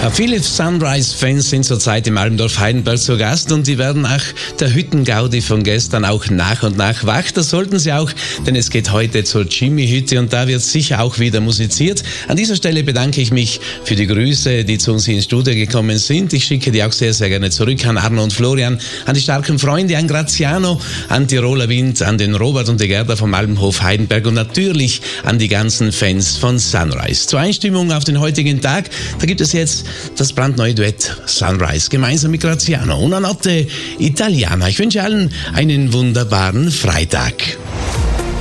Viele Sunrise-Fans sind zurzeit im Almdorf Heidenberg zu Gast und die werden nach der Hüttengaudi von gestern auch nach und nach wach. Das sollten sie auch, denn es geht heute zur Jimmy-Hütte und da wird sicher auch wieder musiziert. An dieser Stelle bedanke ich mich für die Grüße, die zu uns hier ins Studio gekommen sind. Ich schicke die auch sehr, sehr gerne zurück an Arno und Florian, an die starken Freunde, an Graziano, an Tiroler Wind, an den Robert und die Gerda vom Almhof Heidenberg und natürlich an die ganzen Fans von Sunrise. Zur Einstimmung auf den heutigen Tag, da gibt es jetzt das brandneue Duett Sunrise gemeinsam mit Graziano. Una notte italiana. Ich wünsche allen einen wunderbaren Freitag.